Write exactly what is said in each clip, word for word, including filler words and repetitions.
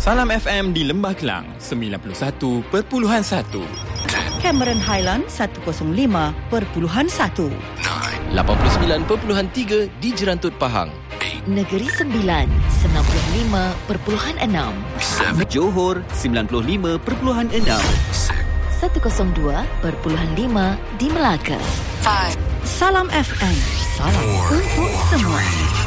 Salam F M di Lembah Kelang sembilan puluh satu perpuluhan satu. Cameron Highland seratus lima perpuluhan satu. lapan puluh sembilan perpuluhan tiga di Jerantut Pahang. Negeri Sembilan sembilan puluh lima perpuluhan enam. Johor sembilan puluh lima perpuluhan enam. seratus dua perpuluhan lima di Melaka. Salam F M. Salam untuk semua.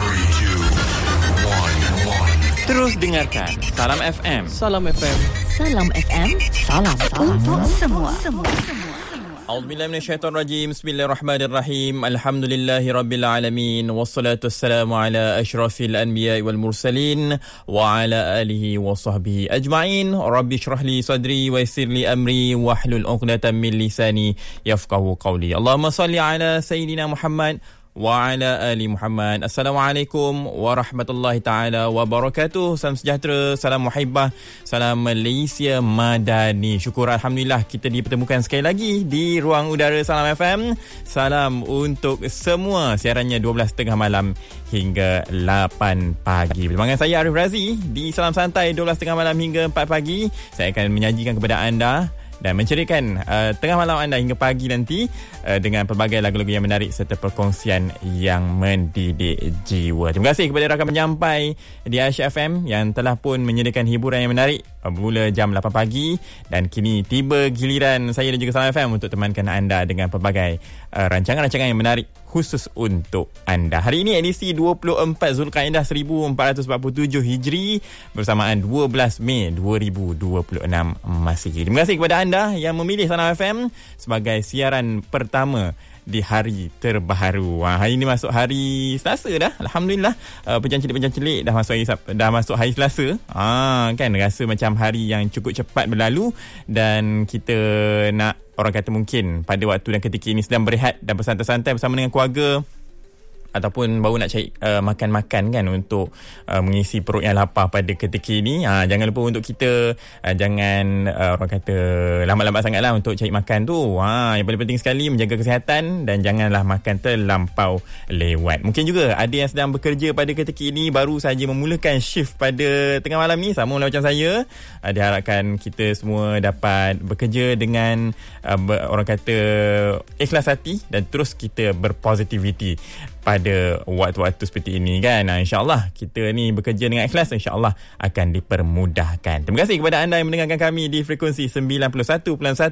Terus dengarkan Salam F M. Salam F M. Salam F M. Salam untuk semua. Semua. A'udzubillahi minasyaitonirrajim. Bismillahirrahmanirrahim. Alhamdulillahirabbil alamin wassalatu wassalamu ala asyrafil anbiya'i wal mursalin wa ala alihi wa sahbihi ajma'in. Rabbi shrah li sadri wa yassir li amri wahlul 'uqdatam min lisani yafqahu qawli. Allahumma salli ala sayidina Muhammad wa ala ali Muhammad. Assalamualaikum warahmatullahi taala wabarakatuh. Salam sejahtera, salam muhibbah, salam Malaysia Madani. Syukur alhamdulillah kita dipertemukan sekali lagi di ruang udara Salam F M. Salam untuk semua, siarannya dua belas tiga puluh malam hingga lapan pagi. Bersama saya Arif Razi di Salam Santai dua belas tiga puluh malam hingga empat pagi. Saya akan menyajikan kepada anda dan menceriakan uh, tengah malam anda hingga pagi nanti uh, dengan pelbagai lagu-lagu yang menarik serta perkongsian yang mendidik jiwa. Terima kasih kepada rakan penyampai di Aisyah F M yang telah pun menyediakan hiburan yang menarik uh, bermula jam lapan pagi, dan kini tiba giliran saya dan juga Salam F M untuk temankan anda dengan pelbagai uh, rancangan-rancangan yang menarik khusus untuk anda. Hari ini edisi dua puluh empat Zulkaidah seribu empat ratus empat puluh tujuh Hijri bersamaan dua belas Mei dua ribu dua puluh enam Masihi. Terima kasih kepada anda yang memilih Salam F M sebagai siaran pertama di hari terbaharu. Wah, hari ini masuk hari Selasa dah. Alhamdulillah. Uh, Penjancelik-penjancelik dah masuk hari dah masuk hari Selasa. Ah, kan rasa macam hari yang cukup cepat berlalu, dan kita nak, orang kata mungkin pada waktu dan ketika ini sedang berehat dan bersantai-santai bersama dengan keluarga, ataupun baru nak cari uh, makan-makan kan untuk uh, mengisi perut yang lapar pada ketika ini. Ha, jangan lupa untuk kita uh, jangan uh, orang kata lambat-lambat sangatlah untuk cari makan tu. Ha, yang paling penting sekali menjaga kesihatan dan janganlah makan terlampau lewat. Mungkin juga ada yang sedang bekerja pada ketika ini, baru saja memulakan shift pada tengah malam ni, sama macam saya. Uh, diharapkan kita semua dapat bekerja dengan uh, ber, orang kata ikhlas hati dan terus kita berpositivity pada waktu-waktu seperti ini kan. InsyaAllah kita ni bekerja dengan ikhlas, insyaAllah akan dipermudahkan. Terima kasih kepada anda yang mendengarkan kami di frekuensi sembilan puluh satu perpuluhan satu